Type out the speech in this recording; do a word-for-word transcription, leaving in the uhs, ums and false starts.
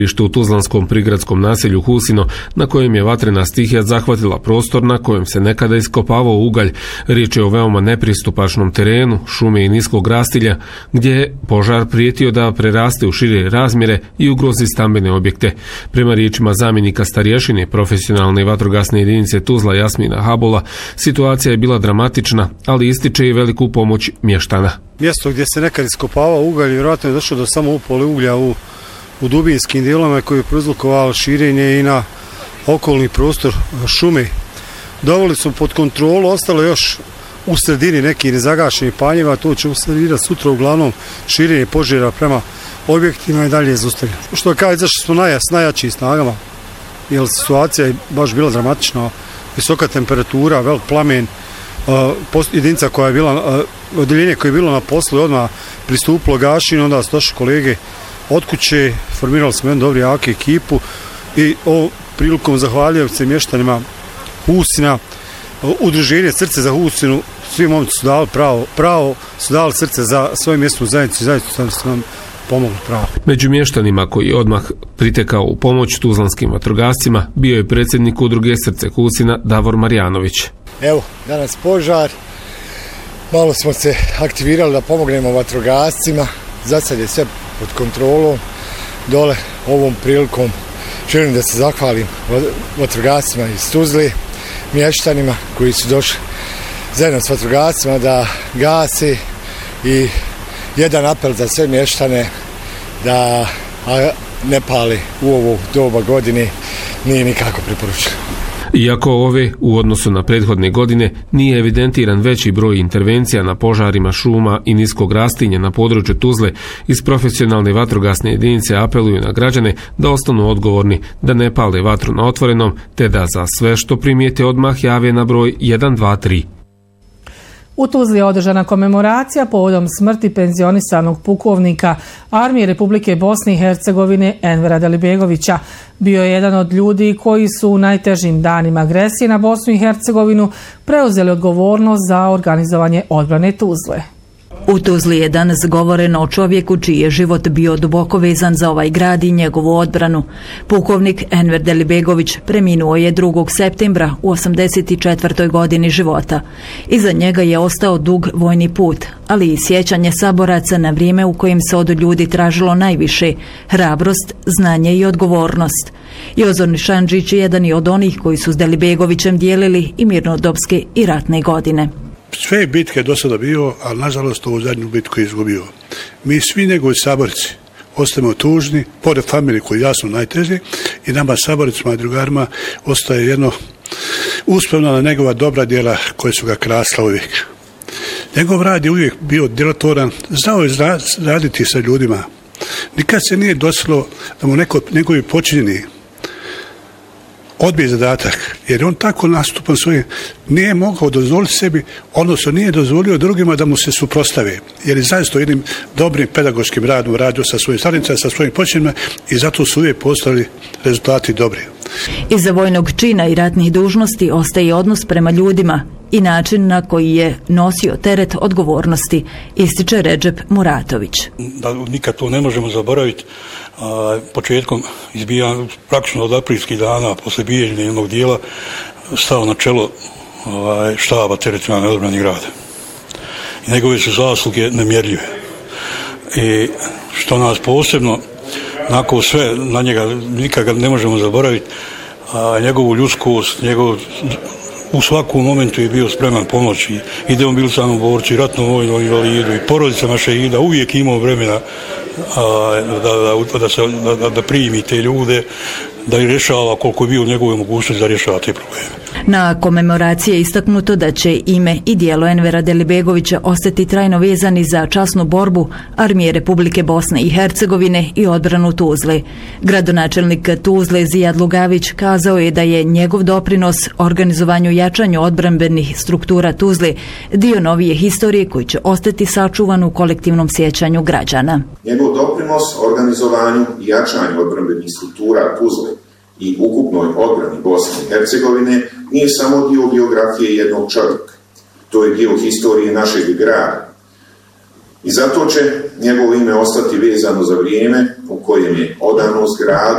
u tuzlanskom prigradskom naselju Husino, na kojem je vatrena stihija zahvatila prostor na kojem se nekada iskopavao ugalj. Riječ je o veoma nepristupačnom terenu, šume i niskog rastilja, gdje je požar prijetio da preraste u šire razmjere i ugrozi stambene objekte. Prema riječima zamjenika starješine profesionalne vatrogasne jedinice Tuzla Jasmina Habula, situacija je bila dramatična, ali ističe i veliku pomoć mještana. Mjesto gdje se nekad iskopavao ugalj, vjerojatno je došlo do samo upale uglja u u dubinskim dijelovima koji je prouzrokovalo širenje i na okolni prostor šume. Doveli su pod kontrolu, ostalo još u sredini neki nezagašeni paljeva, to će servirati sutra, uglavnom širenje požara prema objektima i dalje zaustavljeno. Što kaže, izašli smo naja, s najjačim snagama, jer situacija je baš bila dramatična, visoka temperatura, velik plamen, jedinica koja je bila, odeljenje koje je bilo na poslu je odmah pristupilo gašenju, onda su došli kolege od kuće, formirali smo jednu dobru jaku ekipu i ovom prilikom zahvaljujem se mještanima Husina, udruženje Srce za Husinu, svi momci su dali pravo, pravo su dali srce za svoju mjesnu zajednicu i zajednicu su nam pomogli pravo. Među mještanima koji je odmah pritekao u pomoć tuzlanskim vatrogascima bio je predsjednik udruge Srce Husina Davor Marjanović. Evo, danas požar, malo smo se aktivirali da pomognemo vatrogascima, za sad je sve pod kontrolom. Dole ovom prilikom želim da se zahvalim vatrogascima iz Tuzle, mještanima koji su došli zajedno s vatrogascima da gase i jedan apel za sve mještane da ne pale u ovo doba godine nije nikako preporučeno. Iako ove, u odnosu na prethodne godine, nije evidentiran veći broj intervencija na požarima šuma i niskog rastinja na području Tuzle, iz profesionalne vatrogasne jedinice apeluju na građane da ostanu odgovorni, da ne pale vatru na otvorenom, te da za sve što primijete odmah jave na broj jedan dva tri. U Tuzli je održana komemoracija povodom smrti penzionisanog pukovnika Armije Republike Bosne i Hercegovine Envera Delibegovića. Bio je jedan od ljudi koji su u najtežim danima agresije na Bosnu i Hercegovinu preuzeli odgovornost za organizovanje odbrane Tuzle. U Tuzli je danas govoreno o čovjeku čiji je život bio duboko vezan za ovaj grad i njegovu odbranu. Pukovnik Enver Delibegović preminuo je drugog septembra u osamdeset četvrtoj godini života. Iza njega je ostao dug vojni put, ali i sjećanje saboraca na vrijeme u kojem se od ljudi tražilo najviše: hrabrost, znanje i odgovornost. Jozo Nišanđić je jedan i od onih koji su s Delibegovićem dijelili i mirnodopske i ratne godine. Sve bitke do sada bio, ali nažalost ovu zadnju bitku je izgubio. Mi svi njegovi saborci ostajemo tužni, pored familije koji jasno najteže, i nama saboricima i drugarima ostaje jedno uspomena na njegova dobra djela koje su ga krasla uvijek. Njegov rad je uvijek bio djelotvoran, znao je raditi sa ljudima. Nikad se nije dosilo da mu neko, njegovi počinjeni odbije zadatak, jer on tako nastupan svojim nije mogao dozvoliti sebi, odnosno nije dozvolio drugima da mu se suprostave, jer je zaista jednim dobrim pedagoškim radom radio sa svojim stranicama, sa svojim počinima, i zato su uvijek postali rezultati dobri. Iza vojnog čina i ratnih dužnosti ostaje odnos prema ljudima i način na koji je nosio teret odgovornosti, ističe Redžep Muratović. Da nikad to ne možemo zaboraviti. A, početkom izbijanja, praktično od aprilskih dana, posle bijeđenja jednog dijela, stao na čelo ovaj, štaba teritorijalne odbrane grada. I njegove su zasluge nemjerljive. I što nas posebno, nakon sve, na njega nikad ga ne možemo zaboraviti, a njegovu ljudskost, njegov, u svakom momentu je bio spreman pomoći i demobiliziranom borcu, i ratnom vojnom invalidu, i porodicama šehida, uvijek imao vremena a, da, da, da, se, da, da primi te ljude, da ih rješava koliko je bio u njegovoj mogućnosti da rješava te probleme. Na komemoraciji je istaknuto da će ime i djelo Envera Delibegovića ostati trajno vezani za časnu borbu Armije Republike Bosne i Hercegovine i odbranu Tuzle. Gradonačelnik Tuzle Zijad Lugavić kazao je da je njegov doprinos organizovanju i jačanju odbrambenih struktura Tuzle dio novije historije koji će ostati sačuvan u kolektivnom sjećanju građana. Njegov doprinos organizovanju i jačanju odbrambenih struktura Tuzle i ukupnoj odbrani Bosne i Hercegovine nije samo dio biografije jednog čovjeka. To je dio historije našeg grada. I zato će njegovo ime ostati vezano za vrijeme u kojem je odanost gradu